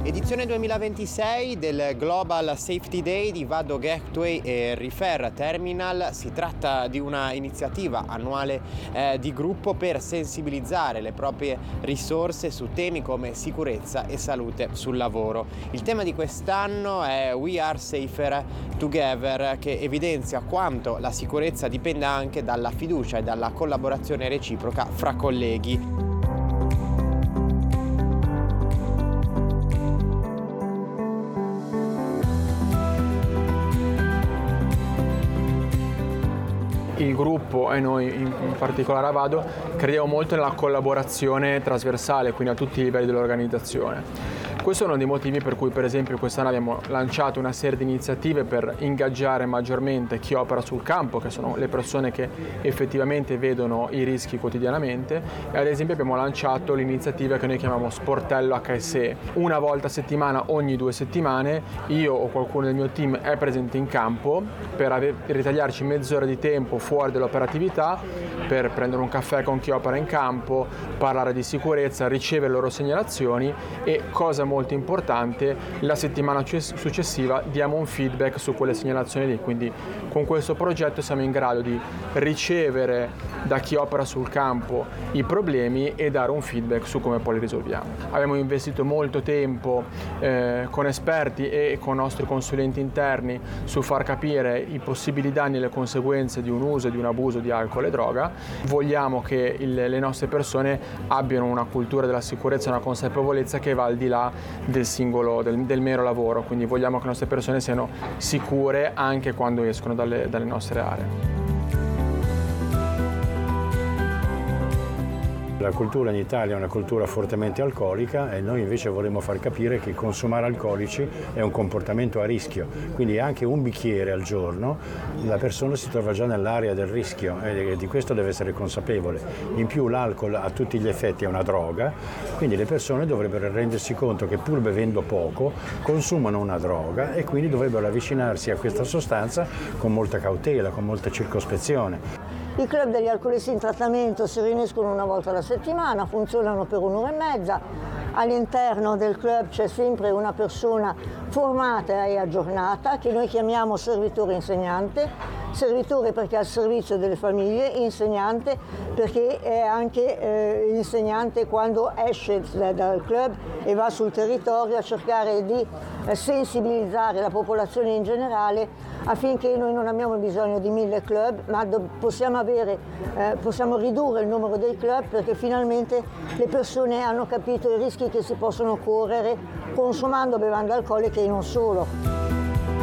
Edizione 2026 del Global Safety Day di Vado Gateway e Refer Terminal. Si tratta di una iniziativa annuale di gruppo per sensibilizzare le proprie risorse su temi come sicurezza e salute sul lavoro. Il tema di quest'anno è We Are Safer Together, che evidenzia quanto la sicurezza dipenda anche dalla fiducia e dalla collaborazione reciproca fra colleghi. Il gruppo e noi in particolare a Vado crediamo molto nella collaborazione trasversale, quindi a tutti i livelli dell'organizzazione. Questo è uno dei motivi per cui, per esempio, quest'anno abbiamo lanciato una serie di iniziative per ingaggiare maggiormente chi opera sul campo, che sono le persone che effettivamente vedono i rischi quotidianamente, e ad esempio abbiamo lanciato l'iniziativa che noi chiamiamo Sportello HSE. Una volta a settimana, ogni 2 settimane, io o qualcuno del mio team è presente in campo per ritagliarci mezz'ora di tempo fuori dall'operatività per prendere un caffè con chi opera in campo, parlare di sicurezza, ricevere le loro segnalazioni e, cosa molto importante, la settimana successiva diamo un feedback su quelle segnalazioni lì. Quindi con questo progetto siamo in grado di ricevere da chi opera sul campo i problemi e dare un feedback su come poi li risolviamo. Abbiamo investito molto tempo con esperti e con nostri consulenti interni su far capire i possibili danni e le conseguenze di un uso e di un abuso di alcol e droga. Vogliamo che le nostre persone abbiano una cultura della sicurezza e una consapevolezza che va al di là del mero lavoro, quindi vogliamo che le nostre persone siano sicure anche quando escono dalle nostre aree. La cultura in Italia è una cultura fortemente alcolica e noi invece vorremmo far capire che consumare alcolici è un comportamento a rischio, quindi anche un bicchiere al giorno la persona si trova già nell'area del rischio e di questo deve essere consapevole. In più l'alcol a tutti gli effetti è una droga, quindi le persone dovrebbero rendersi conto che pur bevendo poco consumano una droga e quindi dovrebbero avvicinarsi a questa sostanza con molta cautela, con molta circospezione. I club degli alcolisti in trattamento si riuniscono una volta alla settimana, funzionano per 1 ora e mezza. All'interno del club c'è sempre una persona formata e aggiornata che noi chiamiamo servitore insegnante. Servitore perché è al servizio delle famiglie, insegnante perché è anche insegnante quando esce dal club e va sul territorio a cercare di sensibilizzare la popolazione in generale affinché noi non abbiamo bisogno di 1000 club, ma possiamo ridurre il numero dei club perché finalmente le persone hanno capito i rischi che si possono correre consumando bevande alcoliche e non solo.